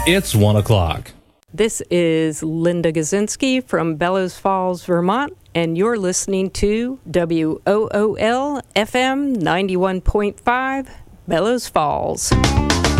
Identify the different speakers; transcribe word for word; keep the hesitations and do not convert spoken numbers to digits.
Speaker 1: It's one o'clock.
Speaker 2: This is Linda Gazinski from Bellows Falls, Vermont, and you're listening to W O O L F M ninety-one point five, Bellows Falls.